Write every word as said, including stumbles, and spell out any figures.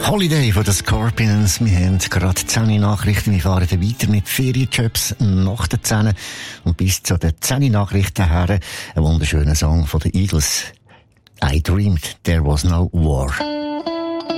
Holiday von den Scorpions. Wir haben gerade zehn Nachrichten. Wir fahren weiter mit Ferienjobs nach den zehn. Und bis zu den zehn Nachrichten her ein wunderschöner Song von den Eagles. I dreamed there was no war.